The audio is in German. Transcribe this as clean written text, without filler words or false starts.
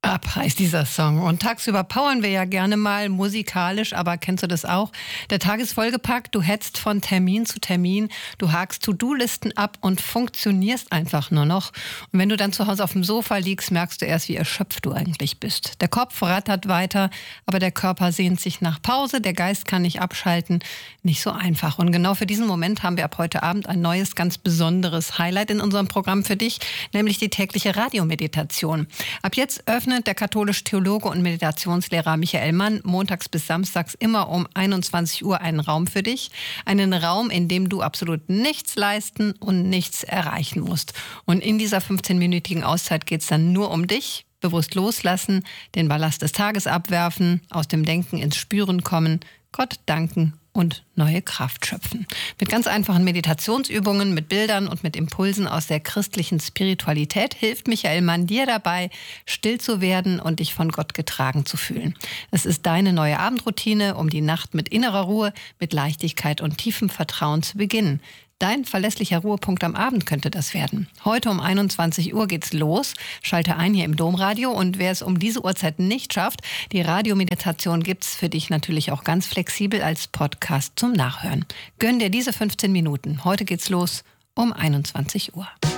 Ab heißt dieser Song. Und tagsüber powern wir ja gerne mal musikalisch, aber kennst du das auch? Der Tag ist vollgepackt, du hetzt von Termin zu Termin, du hakst To-Do-Listen ab und funktionierst einfach nur noch. Und wenn du dann zu Hause auf dem Sofa liegst, merkst du erst, wie erschöpft du eigentlich bist. Der Kopf rattert weiter, aber der Körper sehnt sich nach Pause, der Geist kann nicht abschalten. Nicht so einfach. Und genau für diesen Moment haben wir ab heute Abend ein neues, ganz besonderes Highlight in unserem Programm für dich, nämlich die tägliche Radiomeditation. Ab jetzt öffnet der katholische Theologe und Meditationslehrer Michael Mann montags bis samstags immer um 21 Uhr einen Raum für dich. Einen Raum, in dem du absolut nichts leisten und nichts erreichen musst. Und in dieser 15-minütigen Auszeit geht es dann nur um dich. Bewusst loslassen, den Ballast des Tages abwerfen, aus dem Denken ins Spüren kommen, Gott danken und neue Kraft schöpfen. Mit ganz einfachen Meditationsübungen, mit Bildern und mit Impulsen aus der christlichen Spiritualität hilft Michael Mann dir dabei, still zu werden und dich von Gott getragen zu fühlen. Es ist deine neue Abendroutine, um die Nacht mit innerer Ruhe, mit Leichtigkeit und tiefem Vertrauen zu beginnen. Dein verlässlicher Ruhepunkt am Abend könnte das werden. Heute um 21 Uhr geht's los. Schalte ein hier im Domradio und wer es um diese Uhrzeit nicht schafft, die Radiomeditation gibt's für dich natürlich auch ganz flexibel als Podcast zum Nachhören. Gönn dir diese 15 Minuten. Heute geht's los um 21 Uhr.